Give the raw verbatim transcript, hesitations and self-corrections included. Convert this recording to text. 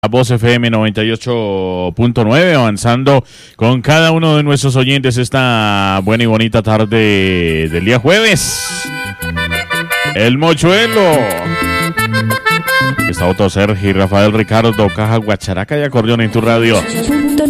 Voz F M noventa y ocho punto nueve, avanzando con cada uno de nuestros oyentes esta buena y bonita tarde del día jueves. El Mochuelo, Gustavo Sergio y Rafael Ricardo, caja, guacharaca y acordeón en tu radio.